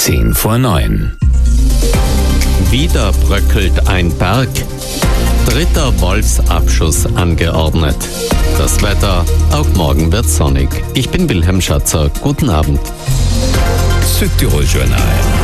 8:10 Wieder bröckelt ein Berg. 3. Wolfsabschuss angeordnet. Das Wetter, auch morgen wird sonnig. Ich bin Wilhelm Schatzer. Guten Abend. Südtirol-Journal.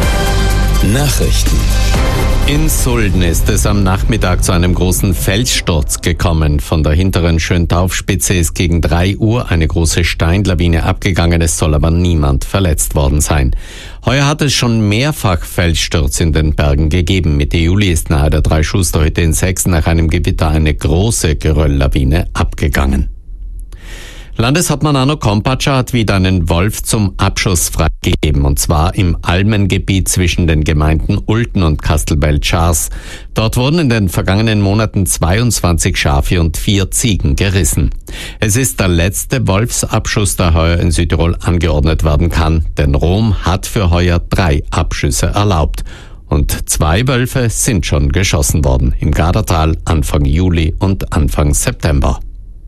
Nachrichten. In Sulden ist es am Nachmittag zu einem großen Felssturz gekommen. Von der hinteren Schöntaufspitze ist gegen 3 Uhr eine große Steinlawine abgegangen. Es soll aber niemand verletzt worden sein. Heuer hat es schon mehrfach Felsstürze in den Bergen gegeben. Mitte Juli ist nahe der Drei-Schuster-Hütte in Sechsen nach einem Gewitter eine große Gerölllawine abgegangen. Landeshauptmann Arno Kompatscher hat wieder einen Wolf zum Abschuss freigegeben, und zwar im Almengebiet zwischen den Gemeinden Ulten und Kastelbell-Schars. Dort wurden in den vergangenen Monaten 22 Schafe und 4 Ziegen gerissen. Es ist der letzte Wolfsabschuss, der heuer in Südtirol angeordnet werden kann, denn Rom hat für heuer 3 Abschüsse erlaubt. Und 2 Wölfe sind schon geschossen worden, im Gardatal Anfang Juli und Anfang September.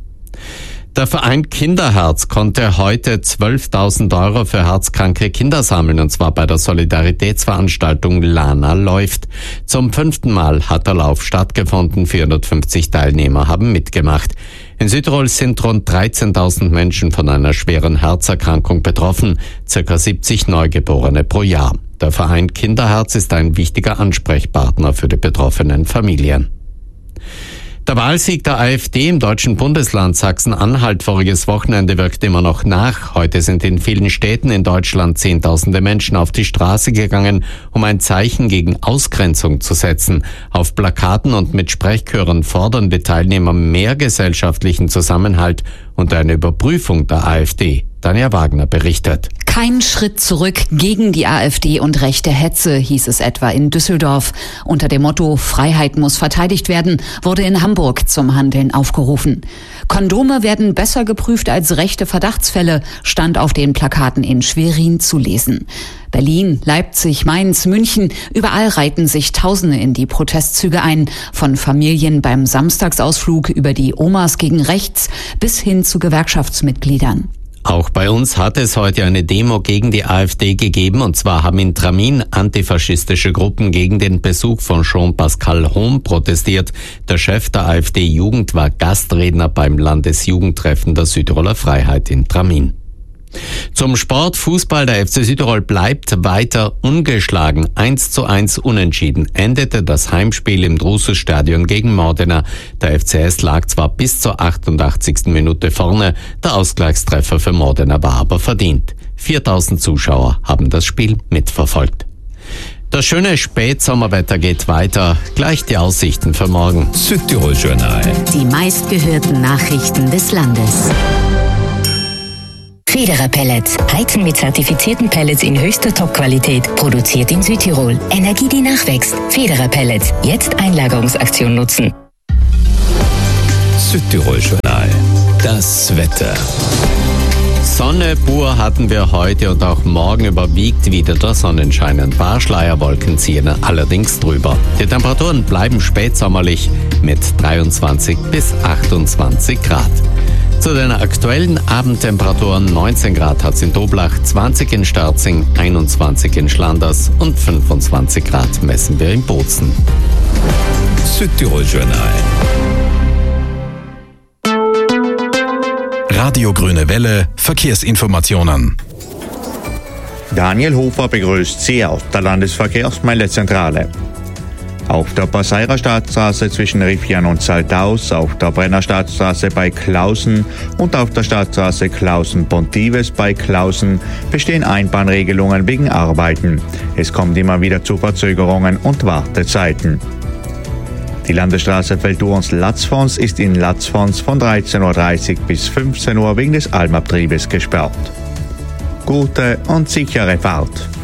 Der Verein Kinderherz konnte heute 12.000 Euro für herzkranke Kinder sammeln, und zwar bei der Solidaritätsveranstaltung Lana läuft. Zum 5. Mal hat der Lauf stattgefunden. 450 Teilnehmer haben mitgemacht. In Südtirol sind rund 13.000 Menschen von einer schweren Herzerkrankung betroffen, ca. 70 Neugeborene pro Jahr. Der Verein Kinderherz ist ein wichtiger Ansprechpartner für die betroffenen Familien. Der Wahlsieg der AfD im deutschen Bundesland Sachsen-Anhalt voriges Wochenende wirkt immer noch nach. Heute sind in vielen Städten in Deutschland Zehntausende Menschen auf die Straße gegangen, um ein Zeichen gegen Ausgrenzung zu setzen. Auf Plakaten und mit Sprechchören fordern die Teilnehmer mehr gesellschaftlichen Zusammenhalt und eine Überprüfung der AfD. Tanja Wagner berichtet. Kein Schritt zurück gegen die AfD und rechte Hetze, hieß es etwa in Düsseldorf. Unter dem Motto Freiheit muss verteidigt werden, wurde in Hamburg zum Handeln aufgerufen. Kondome werden besser geprüft als rechte Verdachtsfälle, stand auf den Plakaten in Schwerin zu lesen. Berlin, Leipzig, Mainz, München, überall reihten sich Tausende in die Protestzüge ein. Von Familien beim Samstagsausflug über die Omas gegen rechts bis hin zu Gewerkschaftsmitgliedern. Auch bei uns hat es heute eine Demo gegen die AfD gegeben, und zwar haben in Tramin antifaschistische Gruppen gegen den Besuch von Jean-Pascal Hohm protestiert. Der Chef der AfD-Jugend war Gastredner beim Landesjugendtreffen der Südtiroler Freiheit in Tramin. Zum Sport. Fußball. Der FC Südtirol bleibt weiter ungeschlagen. 1:1 unentschieden endete das Heimspiel im Drusus-Stadion gegen Modena. Der FCS lag zwar bis zur 88. Minute vorne, der Ausgleichstreffer für Modena war aber verdient. 4.000 Zuschauer haben das Spiel mitverfolgt. Das schöne Spätsommerwetter geht weiter. Gleich die Aussichten für morgen. Südtirol-Journal. Die meistgehörten Nachrichten des Landes. Federer Pellets. Heizen mit zertifizierten Pellets in höchster Top-Qualität. Produziert in Südtirol. Energie, die nachwächst. Federer Pellets. Jetzt Einlagerungsaktion nutzen. Südtirol-Journal. Das Wetter. Sonne pur hatten wir heute, und auch morgen überwiegt wieder der Sonnenschein. Ein paar Schleierwolken ziehen allerdings drüber. Die Temperaturen bleiben spätsommerlich mit 23 bis 28 Grad. Zu den aktuellen Abendtemperaturen: 19 Grad hat es in Doblach, 20 in Sterzing, 21 in Schlanders und 25 Grad messen wir in Bozen. Südtirol-Journal. Radio Grüne Welle, Verkehrsinformationen. Daniel Hofer begrüßt Sie aus der Landesverkehrsmeldezentrale. Auf der Passeirer Stadtstraße zwischen Riffian und Saltaus, auf der Brenner Stadtstraße bei Klausen und auf der Stadtstraße Klausen-Pontives bei Klausen bestehen Einbahnregelungen wegen Arbeiten. Es kommt immer wieder zu Verzögerungen und Wartezeiten. Die Landesstraße Veltourns-Latzfons ist in Latzfons von 13.30 Uhr bis 15 Uhr wegen des Almabtriebes gesperrt. Gute und sichere Fahrt.